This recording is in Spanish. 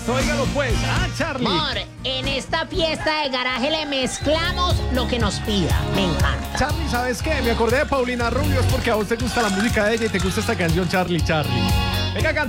esto, óigalo pues. Ah, Charlie. Amor, en esta fiesta de garaje le mezclamos lo que nos pida. Me encanta. Charlie, ¿sabes qué? Me acordé de Paulina Rubio, es porque a vos te gusta la música de ella y te gusta esta canción, Charlie. Venga, canta.